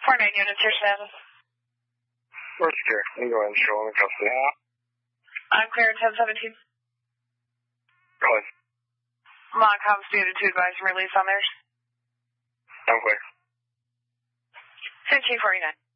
49 units here, status. Where's clear? You can go ahead and show them in custody. I'm clear at 1017. Go ahead. Montcom stated to advise release on theirs. I'm clear. 1549.